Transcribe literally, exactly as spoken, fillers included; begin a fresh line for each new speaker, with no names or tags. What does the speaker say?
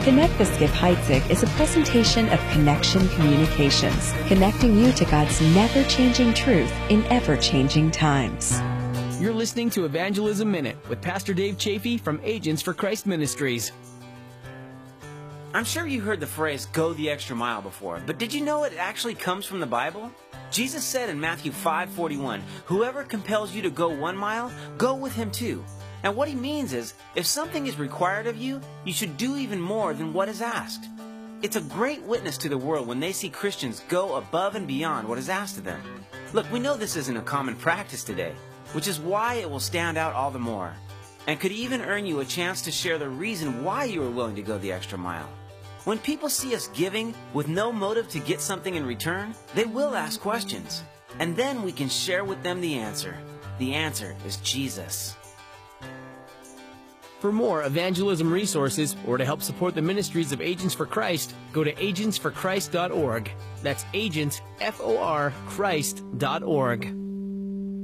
Connect with Skip Heitzig is a presentation of Connection Communications, connecting you to God's never-changing truth in ever-changing times.
You're listening to Evangelism Minute with Pastor Dave Chafee from Agents for Christ Ministries.
I'm sure you heard the phrase, go the extra mile before, but did you know it actually comes from the Bible? Jesus said in Matthew five forty-one, whoever compels you to go one mile, go with him too. And what he means is, if something is required of you, you should do even more than what is asked. It's a great witness to the world when they see Christians go above and beyond what is asked of them. Look, we know this isn't a common practice today, which is why it will stand out all the more, and could even earn you a chance to share the reason why you are willing to go the extra mile. When people see us giving with no motive to get something in return, they will ask questions, and then we can share with them the answer. The answer is Jesus.
For more evangelism resources or to help support the ministries of Agents for Christ, go to agents for christ dot org. That's agents, F O R, Christ dot org.